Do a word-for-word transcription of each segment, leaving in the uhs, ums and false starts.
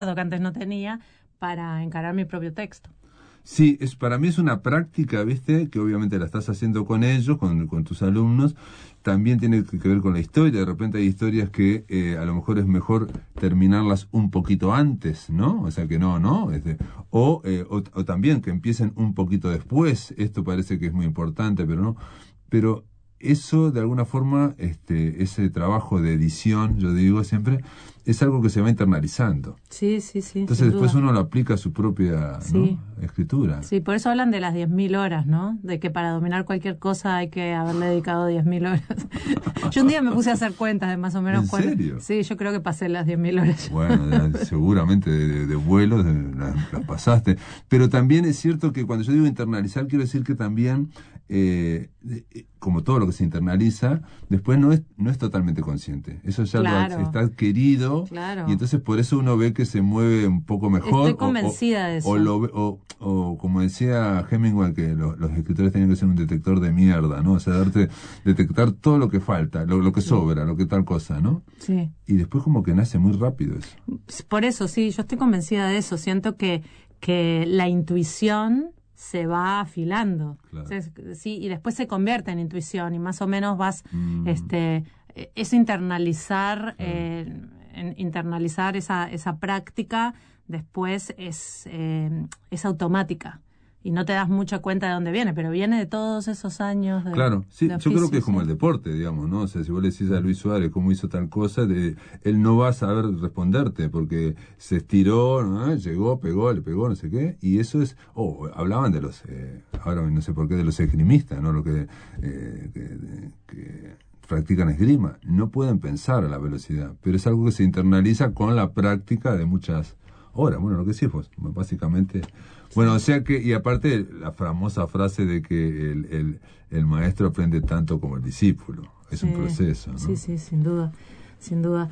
que antes no tenía para encarar mi propio texto. Sí, es, para mí es una práctica, ¿viste? Que obviamente la estás haciendo con ellos, con, con tus alumnos. También tiene que ver con la historia. De repente hay historias que eh, a lo mejor es mejor terminarlas un poquito antes, ¿no? O sea que no, ¿no? Este, o, eh, o, o también que empiecen un poquito después. Esto parece que es muy importante, pero no. Pero eso, de alguna forma, este, ese trabajo de edición, yo digo siempre, es algo que se va internalizando. Sí, sí, sí. Entonces después duda. uno lo aplica a su propia, sí. ¿no? escritura. Sí, por eso hablan de las diez mil horas, ¿no? De que para dominar cualquier cosa hay que haberle dedicado diez mil horas. Yo un día me puse a hacer cuentas de más o menos ¿En cuánto. serio? Sí, yo creo que pasé las diez mil horas. Bueno, de, seguramente de, de, de vuelos las, las pasaste. Pero también es cierto que cuando yo digo internalizar, quiero decir que también, eh, como todo lo que se internaliza, después no es no es totalmente consciente. Eso ya claro. lo, está adquirido. Claro. Y entonces por eso uno ve que se mueve un poco mejor. Estoy convencida o, o, de eso. O, lo, o, o como decía Hemingway, que lo, los escritores tenían que ser un detector de mierda, ¿no? O sea, darte, detectar todo lo que falta, lo, lo que sí. sobra, lo que tal cosa, ¿no? Sí. Y después como que nace muy rápido eso. Por eso, sí, yo estoy convencida de eso. Siento que, que la intuición se va afilando. Claro. Entonces, sí, y después se convierte en intuición y más o menos vas, mm. este, es internalizar, eh, en, internalizar esa, esa práctica, después es, eh, es automática. Y no te das mucha cuenta de dónde viene, pero viene de todos esos años de Claro, sí, de oficio, yo creo que es como sí. el deporte, digamos, ¿no? O sea, si vos le decís a Luis Suárez cómo hizo tal cosa, de, él no va a saber responderte, porque se estiró, ¿no? Llegó, pegó, le pegó, no sé qué, y eso es, oh, hablaban de los, eh, ahora no sé por qué, de los esgrimistas, ¿no? Lo que, eh, que, que practican esgrima, no pueden pensar a la velocidad, pero es algo que se internaliza con la práctica de muchas horas, bueno, lo que sí, pues, básicamente... Bueno, o sea que, y aparte la famosa frase de que el, el, el maestro aprende tanto como el discípulo. Es sí, un proceso, ¿no? Sí, sí, sin duda, sin duda.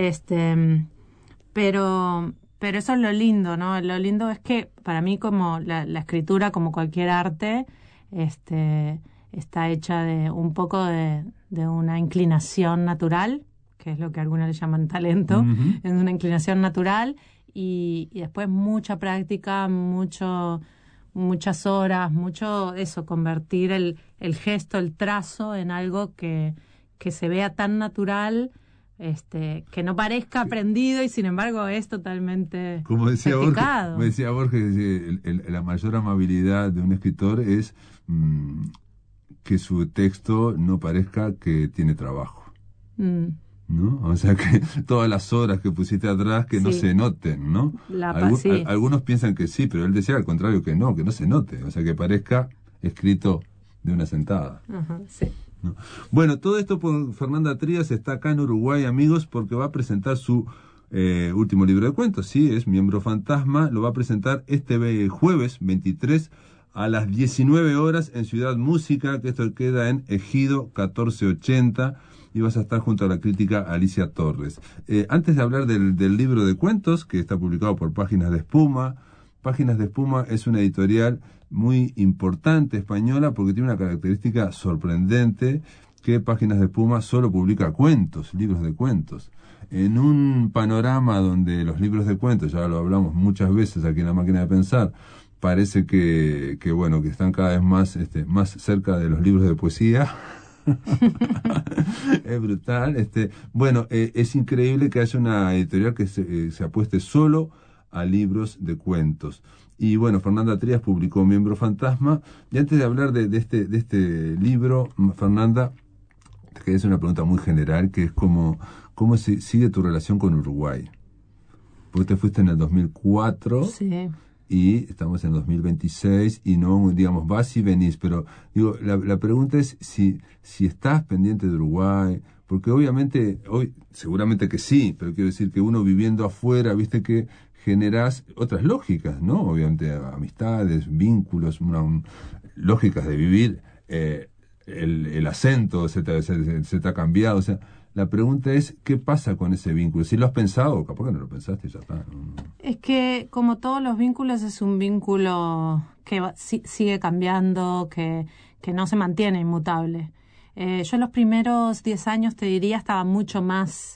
Este, pero, pero eso es lo lindo, ¿no? Lo lindo es que para mí como la, la escritura, como cualquier arte, este, está hecha de un poco de, de una inclinación natural, que es lo que algunos le llaman talento, uh-huh. es una inclinación natural. Y, y después mucha práctica, mucho, muchas horas, mucho eso, convertir el, el gesto, el trazo en algo que, que se vea tan natural, este, que no parezca aprendido y sin embargo es totalmente como decía practicado. Borges, como decía Borges, el, el, la mayor amabilidad de un escritor es mmm, que su texto no parezca que tiene trabajo. Mm. ¿No? O sea, que todas las horas que pusiste atrás que sí. no se noten, ¿no? La, Algun, sí. a, algunos piensan que sí, pero él decía al contrario que no, que no se note, o sea, que parezca escrito de una sentada. Ajá, sí. ¿No? Bueno, todo esto por Fernanda Trías está acá en Uruguay, amigos, porque va a presentar su eh, último libro de cuentos, sí, es Miembro Fantasma, lo va a presentar este jueves veintitrés a las diecinueve horas en Ciudad Música, que esto queda en Ejido catorce ochenta, y vas a estar junto a la crítica Alicia Torres. Eh, antes de hablar del, del libro de cuentos, que está publicado por Páginas de Espuma, Páginas de Espuma es una editorial muy importante española porque tiene una característica sorprendente, que Páginas de Espuma solo publica cuentos, libros de cuentos. En un panorama donde los libros de cuentos, ya lo hablamos muchas veces aquí en La Máquina de Pensar, parece que, que bueno, que están cada vez más, este, más cerca de los libros de poesía. Es brutal. Este, bueno, eh, es increíble que haya una editorial que se, eh, se apueste solo a libros de cuentos. Y bueno, Fernanda Trías publicó Miembro Fantasma. Y antes de hablar de, de este de este libro, Fernanda, te quería hacer una pregunta muy general, que es cómo, cómo se, sigue tu relación con Uruguay. Porque te fuiste en el dos mil cuatro. Sí. Y estamos en dos mil veintiséis y no, digamos, vas y venís, pero digo, la, la pregunta es si, si estás pendiente de Uruguay, porque obviamente, hoy, seguramente que sí, pero quiero decir que uno viviendo afuera, viste que generás otras lógicas, ¿no? Obviamente amistades, vínculos, una, un, lógicas de vivir, eh, el, el acento se te, se, se te ha cambiado, o sea, la pregunta es, ¿qué pasa con ese vínculo? Si lo has pensado, capaz que no lo pensaste y ya está. Es que, como todos los vínculos, es un vínculo que va, si, sigue cambiando, que, que no se mantiene inmutable. Eh, yo los primeros diez años, te diría, estaba mucho más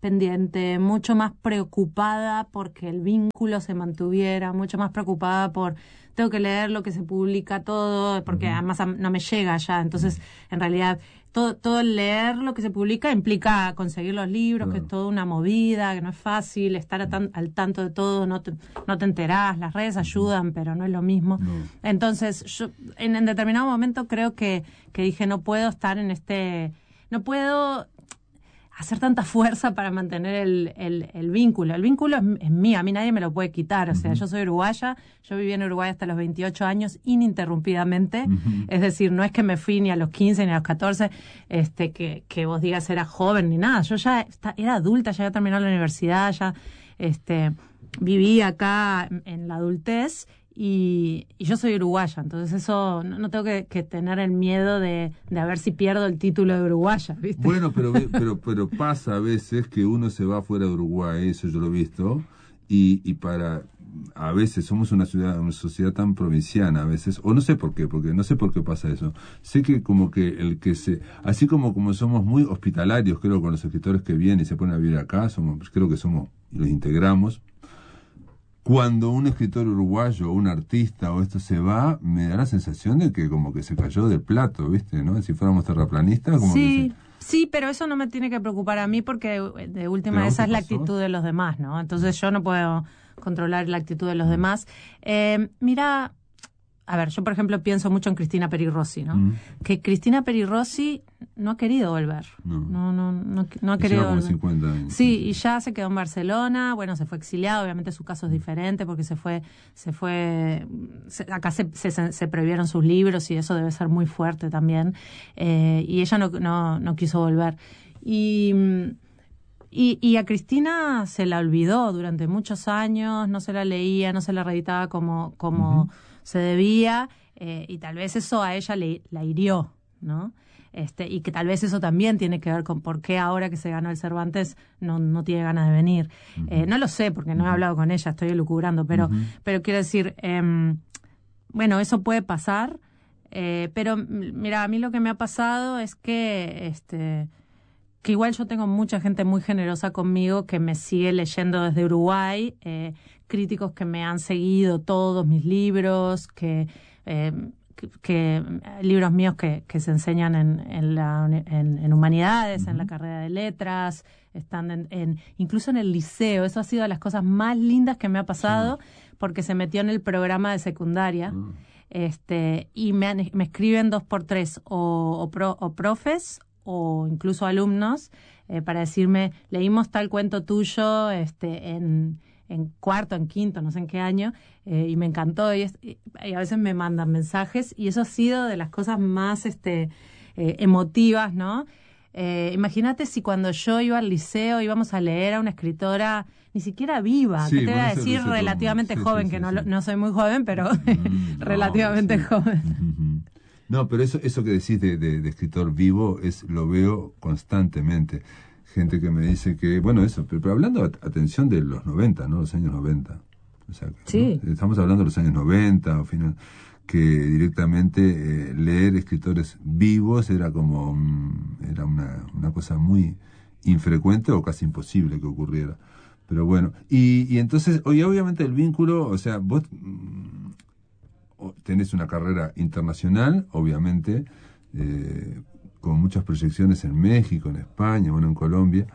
pendiente, mucho más preocupada porque el vínculo se mantuviera, mucho más preocupada por tengo que leer lo que se publica todo, porque uh-huh. además no me llega ya, entonces en realidad todo, todo el leer lo que se publica implica conseguir los libros, claro. que es toda una movida, que no es fácil, estar a tan, al tanto de todo, no te, no te enterás, las redes ayudan, pero no es lo mismo. No. Entonces yo en, en determinado momento creo que, que dije no puedo estar en este, no puedo hacer tanta fuerza para mantener el, el, el vínculo. El vínculo es, es mío, a mí nadie me lo puede quitar. O sea, uh-huh. yo soy uruguaya, yo viví en Uruguay hasta los veintiocho años ininterrumpidamente. Uh-huh. Es decir, no es que me fui ni a los quince ni a los catorce, este, que, que vos digas era joven ni nada. Yo ya está, era adulta, ya había terminado la universidad, ya este, viví acá en, en la adultez. Y, y yo soy uruguaya, entonces eso no, no tengo que, que tener el miedo de, de a ver si pierdo el título de uruguaya, ¿viste? Bueno, pero pero pero pasa a veces que uno se va fuera de Uruguay, eso yo lo he visto, y, y para a veces somos una ciudad, una sociedad tan provinciana a veces, o no sé por qué, porque no sé por qué pasa eso. Sé que como que el que se, así como como somos muy hospitalarios, creo, con los escritores que vienen y se ponen a vivir acá, somos, creo que somos y los integramos. Cuando un escritor uruguayo o un artista o esto se va, me da la sensación de que como que se cayó del plato, ¿viste? ¿No? Si fuéramos terraplanistas, como sí, que se... sí, pero eso no me tiene que preocupar a mí porque de última esa es la actitud de los demás, ¿no? Entonces yo no puedo controlar la actitud de los mm. demás. Eh, mira, a ver, yo por ejemplo pienso mucho en Cristina Peri Rossi, ¿no? Mm. Que Cristina Peri Rossi no ha querido volver. No, no, no, no, no ha querido volver. cincuenta años. Sí, y ya se quedó en Barcelona, bueno, se fue exiliado, obviamente su caso es diferente porque se fue, se fue, se, acá se, se, se prohibieron sus libros y eso debe ser muy fuerte también. Eh, y ella no, no, no quiso volver. Y... Y, y a Cristina se la olvidó durante muchos años, no se la leía, no se la reeditaba como, como uh-huh. se debía, eh, y tal vez eso a ella le, la hirió, ¿no? Este, y que tal vez eso también tiene que ver con por qué ahora que se ganó el Cervantes no, no tiene ganas de venir. Uh-huh. Eh, no lo sé, porque no he hablado con ella, estoy elucubrando, pero, uh-huh. pero quiero decir, eh, bueno, eso puede pasar, eh, pero mira, a mí lo que me ha pasado es que... este que igual yo tengo mucha gente muy generosa conmigo que me sigue leyendo desde Uruguay, eh, críticos que me han seguido todos mis libros, que, eh, que, que libros míos que, que se enseñan en, en, la, en, en humanidades, uh-huh. en la carrera de letras, están en, en, incluso en el liceo. Eso ha sido de las cosas más lindas que me ha pasado, sí. porque se metió en el programa de secundaria. Uh-huh. este y me, han, me escriben dos por tres o, o, pro, o profes o incluso alumnos, eh, para decirme, leímos tal cuento tuyo este, en, en cuarto, en quinto, no sé en qué año, eh, y me encantó, y, es, y, y a veces me mandan mensajes, y eso ha sido de las cosas más este, eh, emotivas, ¿no? Eh, imagínate si cuando yo iba al liceo íbamos a leer a una escritora ni siquiera viva, sí, que te voy a decir relativamente sí, joven, sí, que sí, no, sí. no soy muy joven, pero mm, relativamente no, sí. joven. Mm-hmm. No, pero eso eso que decís de, de, de escritor vivo es lo veo constantemente. Gente que me dice que, bueno, eso, pero, pero hablando, atención, de los noventa, ¿no? Los años noventa. O sea, sí. ¿no? Estamos hablando de los años noventa, o final, que directamente eh, leer escritores vivos era como un, era una, una cosa muy infrecuente o casi imposible que ocurriera. Pero bueno, y, y entonces, oye, obviamente el vínculo, o sea, vos... Mmm, tenés una carrera internacional, obviamente, eh, con muchas proyecciones en México, en España, bueno, en Colombia,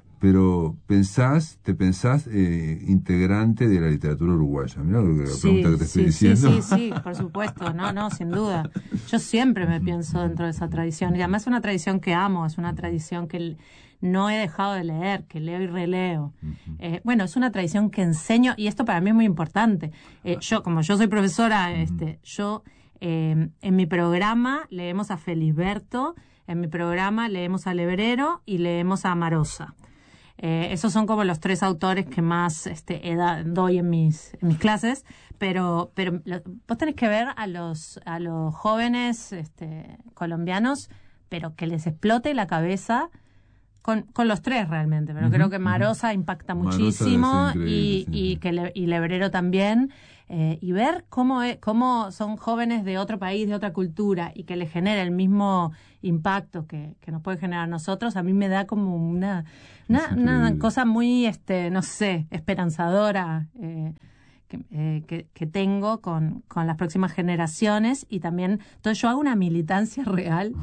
pero pensás, te pensás eh, integrante de la literatura uruguaya. Mirá la sí, pregunta que te sí, estoy diciendo. Sí, sí, sí, por supuesto, no, no, sin duda. Yo siempre me pienso dentro de esa tradición, y además es una tradición que amo, es una tradición que no he dejado de leer, que leo y releo. Uh-huh. Eh, bueno, es una tradición que enseño, y esto para mí es muy importante. Eh, yo, como yo soy profesora, uh-huh. este, yo eh, en mi programa leemos a Felisberto, en mi programa leemos a Lebrero y leemos a Marosa. Eh, esos son como los tres autores que más este, edad, doy en mis, en mis clases, pero, pero lo, vos tenés que ver a los, a los jóvenes este, colombianos, pero que les explote la cabeza. Con, con los tres realmente, pero uh-huh, creo que Marosa uh-huh. impacta muchísimo Marosa y, y, que Le, y Lebrero también. eh, y ver cómo, es, cómo son jóvenes de otro país, de otra cultura, y que les genera el mismo impacto que, que nos puede generar a nosotros, a mí me da como una, una, una cosa muy, este no sé, esperanzadora, eh, Que, eh, que, que tengo con, con las próximas generaciones. Y también, entonces yo hago una militancia real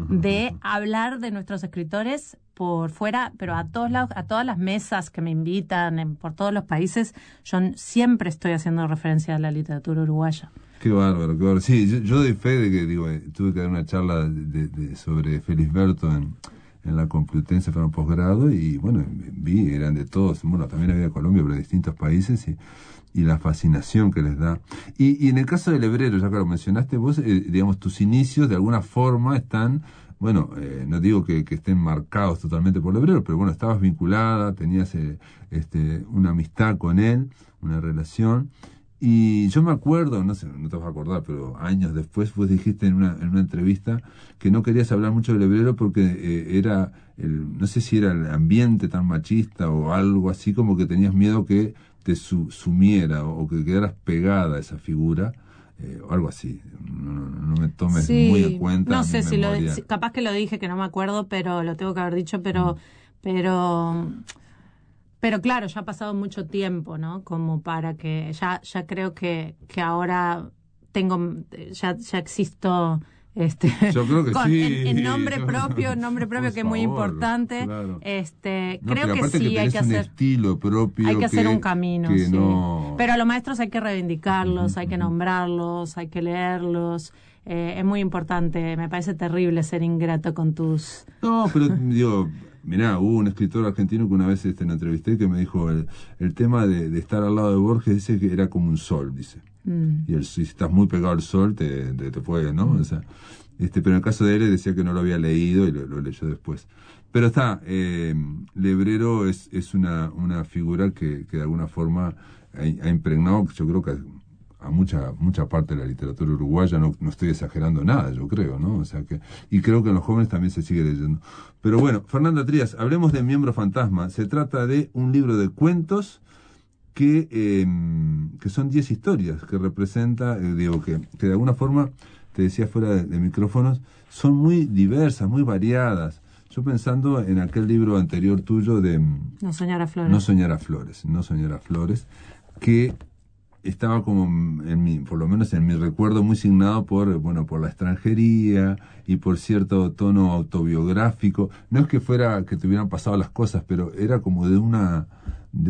de hablar de nuestros escritores por fuera, pero a todos lados, a todas las mesas que me invitan en, por todos los países, yo siempre estoy haciendo referencia a la literatura uruguaya. Qué bárbaro, qué bárbaro. Sí, yo, yo doy fe de que, digo, eh, tuve que dar una charla de, de, sobre Felisberto en, en la Complutense para un posgrado, y bueno, vi, eran de todos, bueno, también había de Colombia, pero de distintos países, y y la fascinación que les da. Y, y en el caso del hebrero, ya que lo mencionaste vos, eh, digamos, tus inicios de alguna forma están, bueno, eh, no digo que, que estén marcados totalmente por el hebrero, pero bueno, estabas vinculada, tenías eh, este, una amistad con él, una relación. Y yo me acuerdo, no sé, no te vas a acordar, pero años después vos dijiste en una, en una entrevista que no querías hablar mucho del hebrero porque eh, era, el, no sé si era el ambiente tan machista o algo así, como que tenías miedo que te su, sumiera o que quedaras pegada a esa figura, eh, o algo así. No, no, no me tomes sí, muy en cuenta. No sé mi si memoria. lo, si, capaz que lo dije, que no me acuerdo, pero lo tengo que haber dicho, pero, mm. pero, pero claro, ya ha pasado mucho tiempo, ¿no? Como para que ya, ya creo que, que ahora tengo, ya, ya existo. Este, yo creo que con, sí. En, en nombre propio, nombre propio que es muy importante. Claro. Este, no, creo que sí que hay que un hacer estilo propio. Hay que, que hacer un camino, que sí. No... Pero a los maestros hay que reivindicarlos, uh-huh, hay que uh-huh. nombrarlos, hay que leerlos. Eh, es muy importante. Me parece terrible ser ingrato con tus. No, pero digo, mirá, hubo un escritor argentino que una vez este, lo entrevisté que me dijo el, el tema de, de estar al lado de Borges, dice que era como un sol, dice. Mm. Y el, si estás muy pegado al sol te, te, te puede, ¿no? Mm. O sea, este, pero en el caso de él decía que no lo había leído y lo, lo leyó después. Pero está, eh, Lebrero es, es una, una figura que, que de alguna forma ha, ha impregnado, yo creo que a, a mucha mucha parte de la literatura uruguaya, no, no estoy exagerando nada, yo creo, ¿no? O sea que, y creo que en los jóvenes también se sigue leyendo. Pero bueno, Fernanda Trías, hablemos de Miembro Fantasma. Se trata de un libro de cuentos que, eh, que son diez historias, que representa, eh, digo, que, que de alguna forma, te decía fuera de, de micrófonos, son muy diversas, muy variadas. Yo pensando en aquel libro anterior tuyo de No soñar a flores. No soñar a flores, No soñar a flores, que estaba como en mi, por lo menos en mi recuerdo, muy signado por, bueno, por la extranjería y por cierto tono autobiográfico. No es que fuera que te hubieran pasado las cosas, pero era como de una, de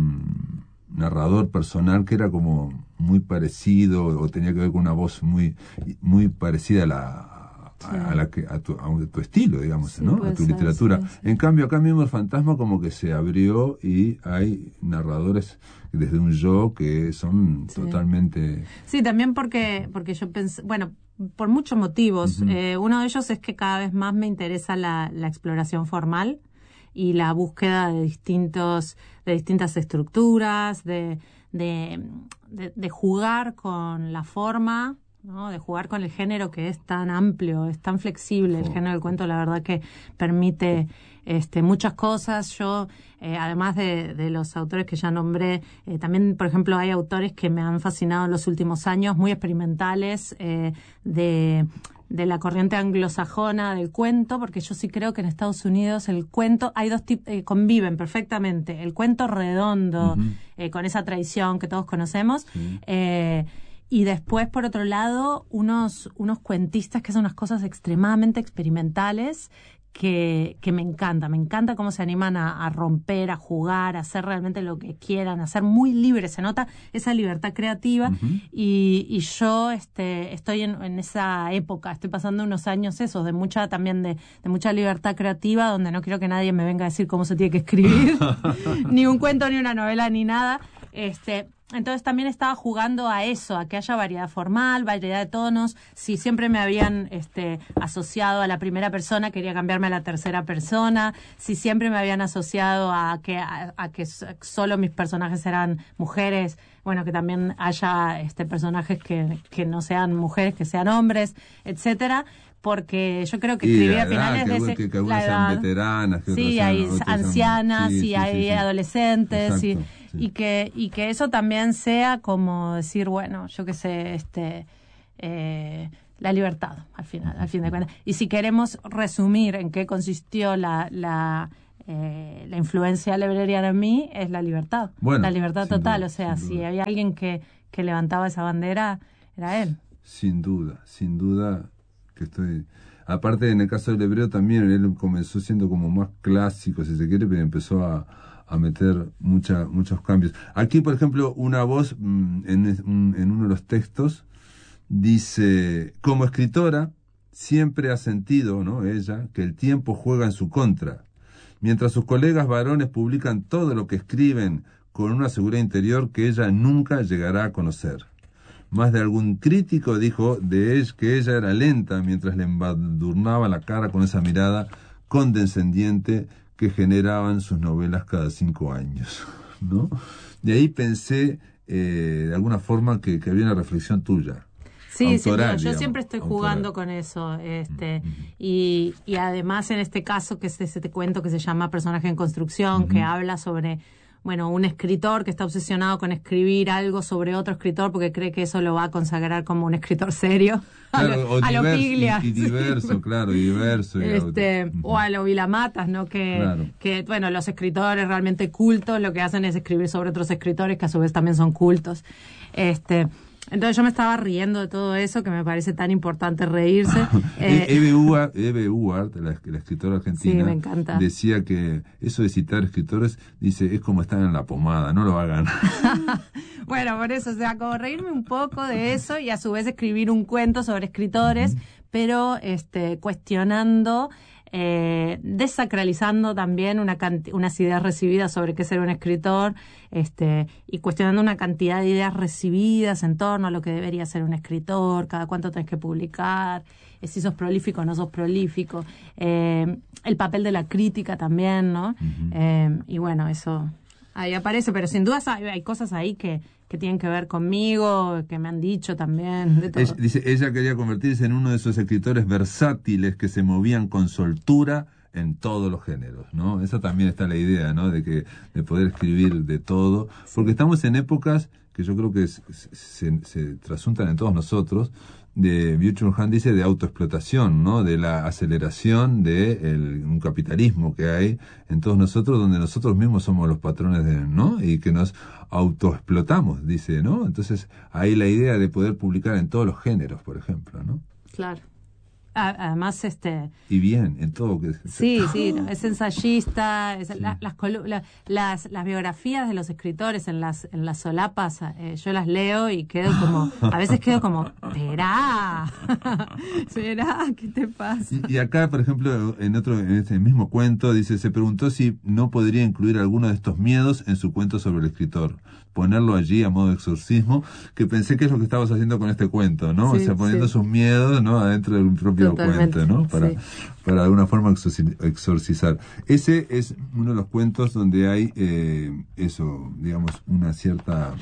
un narrador personal que era como muy parecido o tenía que ver con una voz muy, muy parecida a la A, a, la que, a, tu, a tu estilo, digamos, sí, ¿no? A tu ser, literatura. Sí, sí. En cambio, acá mismo el fantasma como que se abrió y hay narradores desde un yo que son sí. totalmente... Sí, también porque porque yo pensé, bueno, por muchos motivos. Uh-huh. Eh, uno de ellos es que cada vez más me interesa la, la exploración formal y la búsqueda de distintos de distintas estructuras, de, de, de, de jugar con la forma, ¿no? De jugar con el género que es tan amplio, es tan flexible. El género del cuento, la verdad que permite este, muchas cosas. Yo, eh, además de, de los autores que ya nombré, eh, también, por ejemplo, hay autores que me han fascinado en los últimos años, muy experimentales, eh, de, de la corriente anglosajona del cuento, porque yo sí creo que en Estados Unidos el cuento, hay dos tipos, eh, conviven perfectamente. El cuento redondo, uh-huh. eh, con esa tradición que todos conocemos, sí. eh, y después, por otro lado, unos, unos cuentistas que hacen unas cosas extremadamente experimentales que, que me encanta. Me encanta cómo se animan a, a romper, a jugar, a hacer realmente lo que quieran, a ser muy libres. Se nota esa libertad creativa. Uh-huh. y, y yo este, estoy en, en esa época. Estoy pasando unos años esos, de mucha también de, de mucha libertad creativa, donde no quiero que nadie me venga a decir cómo se tiene que escribir. Ni un cuento, ni una novela, ni nada. Este... Entonces también estaba jugando a eso, a que haya variedad formal, variedad de tonos. Si siempre me habían este, asociado a la primera persona, quería cambiarme a la tercera persona. Si siempre me habían asociado a que, a, a que solo mis personajes eran mujeres, bueno, que también haya este, personajes que, que no sean mujeres, que sean hombres, etcétera. Porque yo creo que escribí a finales de ese... Que, que algunas sean veteranas. Que sí, sean, hay ancianas, sean, sí, y sí, hay sí, sí. adolescentes, y, sí. y que y que eso también sea como decir, bueno, yo qué sé, este eh, la libertad, al final, al fin de cuentas. Y si queremos resumir en qué consistió la la, eh, la influencia libreriana en mí, es la libertad. Bueno, la libertad total. Duda, o sea, si duda. había alguien que, que levantaba esa bandera, era él. Sin duda, sin duda que estoy... Aparte, en el caso del hebreo también, él comenzó siendo como más clásico, si se quiere, pero empezó a, a meter mucha, muchos cambios. Aquí, por ejemplo, una voz en, en uno de los textos dice, como escritora, siempre ha sentido, ¿no?, ella, que el tiempo juega en su contra. Mientras sus colegas varones publican todo lo que escriben con una seguridad interior que ella nunca llegará a conocer. Más de algún crítico dijo de ella que ella era lenta mientras le embadurnaba la cara con esa mirada condescendiente que generaban sus novelas cada cinco años, ¿no? De ahí pensé, eh, de alguna forma, que, que había una reflexión tuya. Sí, sin duda. Yo digamos, siempre estoy jugando autoral. con eso. este uh-huh. y, y además en este caso, que es ese te cuento que se llama Personaje en Construcción, uh-huh. que habla sobre... bueno, un escritor que está obsesionado con escribir algo sobre otro escritor porque cree que eso lo va a consagrar como un escritor serio. Claro, a lo, o a divers, lo Piglia. Y, y diverso, sí. Claro, y diverso. Y este, uh-huh. O a lo Vilamatas, ¿no? Que, claro. que, bueno, los escritores realmente cultos lo que hacen es escribir sobre otros escritores que a su vez también son cultos. Este... Entonces yo me estaba riendo de todo eso, que me parece tan importante reírse. eh, Eve Uart, Eve Uart la, la escritora argentina, sí, me encanta. Decía que eso de citar escritores, dice, es como estar en la pomada, no lo hagan. Bueno, por eso, o sea, como reírme un poco de eso y a su vez escribir un cuento sobre escritores, uh-huh. pero este cuestionando... Eh, desacralizando también una canti- unas ideas recibidas sobre qué es ser un escritor, este, y cuestionando una cantidad de ideas recibidas en torno a lo que debería ser un escritor, cada cuánto tenés que publicar, eh, si sos prolífico o no sos prolífico, eh, el papel de la crítica también, ¿no? Uh-huh. Eh, y bueno, eso ahí aparece, pero sin duda hay, hay cosas ahí que que tienen que ver conmigo, que me han dicho también. De todo. Ella, dice, ella quería convertirse en uno de esos escritores versátiles que se movían con soltura en todos los géneros, ¿no? Esa también está la idea, ¿no? De que de poder escribir de todo, sí. Porque estamos en épocas que yo creo que se, se, se trasuntan en todos nosotros, de Byung-Chul Han dice de autoexplotación, ¿no? De la aceleración de el, un capitalismo que hay en todos nosotros, donde nosotros mismos somos los patrones de, ¿no? Y que nos autoexplotamos, dice, ¿no? Entonces, ahí la idea de poder publicar en todos los géneros, por ejemplo, ¿no? Claro. Además, este... Y bien, en todo. Que sí, sí, es ensayista, es, sí. la, las, la, las las biografías de los escritores en las en las solapas, eh, yo las leo y quedo como, a veces quedo como, esperá, esperá, ¿qué te pasa? Y, y acá, por ejemplo, en otro, en este mismo cuento, dice, se preguntó si no podría incluir alguno de estos miedos en su cuento sobre el escritor. Ponerlo allí a modo de exorcismo, que pensé que es lo que estabas haciendo con este cuento, ¿no? Sí, o sea, poniendo sí. sus miedos, ¿no? Adentro del propio Totalmente, cuento, ¿no? Para, sí. para de alguna forma exorcizar. Ese es uno de los cuentos donde hay, eh, eso, digamos, una cierta...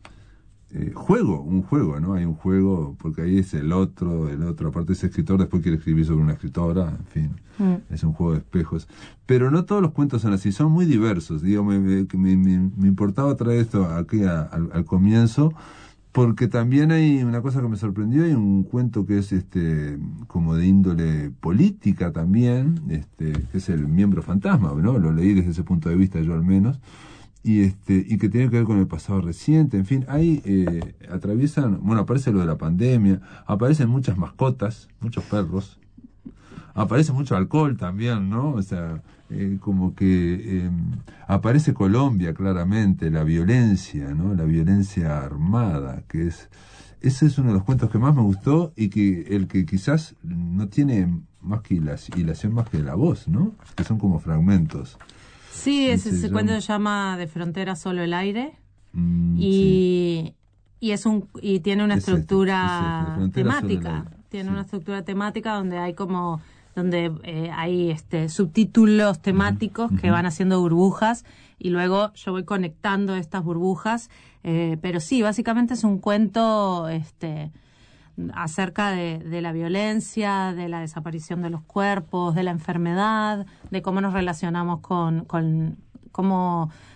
Eh, juego, un juego, ¿no? Hay un juego, porque ahí es el otro, el otro, aparte ese escritor después quiere escribir sobre una escritora, en fin, mm. es un juego de espejos. Pero no todos los cuentos son así, son muy diversos. Digo, me, me, me, me importaba traer esto aquí a, al, al comienzo, porque también hay una cosa que me sorprendió, hay un cuento que es este como de índole política también, este que es El miembro fantasma, ¿no? Lo leí desde ese punto de vista yo al menos. Y este y que tiene que ver con el pasado reciente, en fin, ahí eh, atraviesan, bueno, aparece lo de la pandemia, aparecen muchas mascotas, muchos perros, aparece mucho alcohol también, ¿no? O sea, eh, como que eh, aparece Colombia claramente, la violencia, ¿no? La violencia armada, que es, ese es uno de los cuentos que más me gustó y que el que quizás no tiene más que hilación más que la voz, ¿no? Que son como fragmentos. Sí, ese, ese cuento se llama De frontera solo el aire mm, y, sí. y es un y tiene una es estructura este, este, temática, tiene sí. una estructura temática donde hay como donde eh, hay este subtítulos temáticos uh-huh. que uh-huh. van haciendo burbujas y luego yo voy conectando estas burbujas, eh, pero sí, básicamente es un cuento este acerca de, de la violencia, de la desaparición de los cuerpos, de la enfermedad, de cómo nos relacionamos con, con cómo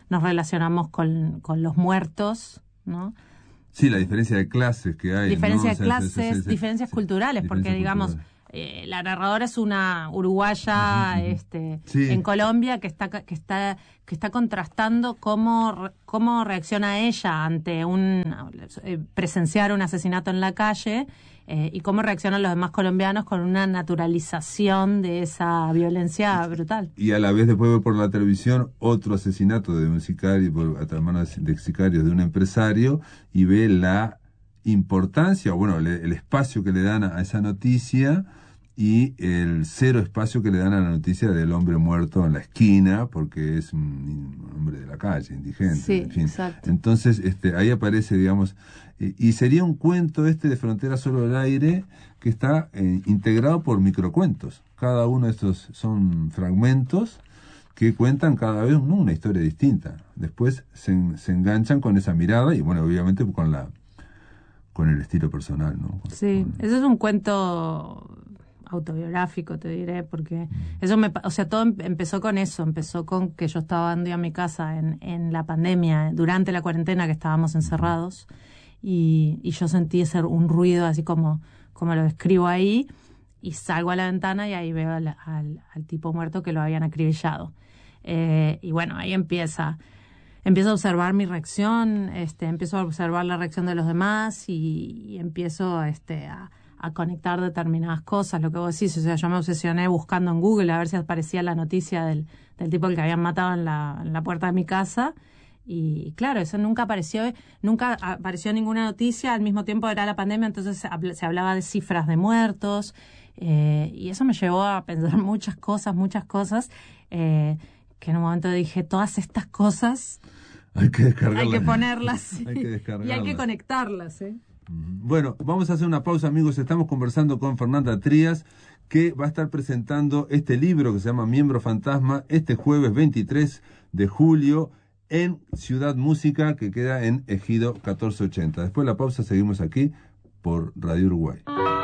nos relacionamos con, con los muertos, ¿no? Sí, la diferencia de clases que hay. Diferencia ¿no? de O sea, clases, sí, sí, sí, diferencias sí, culturales, diferencias porque digamos, culturales. eh, la narradora es una uruguaya, uh-huh, este, sí. en Colombia que está que está que está contrastando cómo cómo reacciona ella ante un eh, presenciar un asesinato en la calle. Eh, y cómo reaccionan los demás colombianos con una naturalización de esa violencia brutal. Y a la vez después ve por la televisión otro asesinato de un sicario, por a manos de sicarios de un empresario, y ve la importancia, bueno, le, el espacio que le dan a, a esa noticia y el cero espacio que le dan a la noticia del hombre muerto en la esquina, porque es un hombre de la calle, indigente. Sí, en fin. Exacto. Entonces, este, ahí aparece, digamos, eh, y sería un cuento este de Frontera Solo al Aire que está eh, integrado por microcuentos. Cada uno de estos son fragmentos que cuentan cada vez ¿no? una historia distinta. Después se, se enganchan con esa mirada y, bueno, obviamente con la con el estilo personal, ¿no? Con, sí, con... eso es un cuento autobiográfico, te diré, porque eso me, o sea, todo empezó con eso, empezó con que yo estaba un día en mi casa en, en la pandemia, durante la cuarentena que estábamos encerrados, y, y yo sentí ese un ruido así como, como lo describo ahí, y salgo a la ventana y ahí veo al, al, al tipo muerto que lo habían acribillado. Eh, y bueno, ahí empieza... Empiezo a observar mi reacción, este, empiezo a observar la reacción de los demás y, y empiezo este, a, a conectar determinadas cosas, lo que vos decís. O sea, yo me obsesioné buscando en Google a ver si aparecía la noticia del, del tipo al que habían matado en la, en la puerta de mi casa. Y claro, eso nunca apareció, nunca apareció ninguna noticia. Al mismo tiempo era la pandemia, entonces se hablaba de cifras de muertos. Eh, y eso me llevó a pensar muchas cosas, muchas cosas. Eh, que en un momento dije, todas estas cosas... Hay que descargarlas. Hay que ponerlas. hay que descargarlas. Y hay que conectarlas. ¿eh? Bueno, vamos a hacer una pausa, amigos. Estamos conversando con Fernanda Trías, que va a estar presentando este libro que se llama Miembro Fantasma este jueves veintitrés de julio en Ciudad Música, que queda en Ejido catorce ochenta. Después de la pausa seguimos aquí por Radio Uruguay.